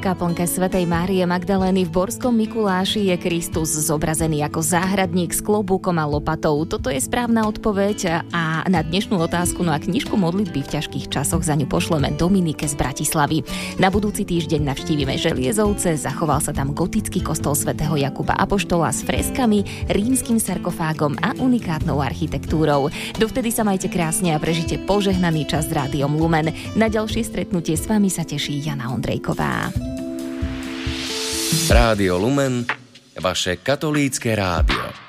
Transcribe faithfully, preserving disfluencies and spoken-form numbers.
kaplnke svätej Márie Magdalény v Borskom Mikuláši je Kristus zobrazený ako záhradník s klobúkom a lopatou. Toto je správna odpoveď a na dnešnú otázku, no a knižku modlitby v ťažkých časoch za ňu pošleme Dominike z Bratislavy. Na budúci týždeň navštívime Želiezovce, zachoval sa tam gotický kostol svätého Jakuba Apoštola s freskami, rímskym sarkofágom a unikátnou architektúrou. Dovtedy sa majte krásne a prežite požehnaný čas s Rádiom Lumen. Na ďalšie stretnutie s vami sa teší Jana Ondrejková. Rádio Lumen, vaše katolícke rádio.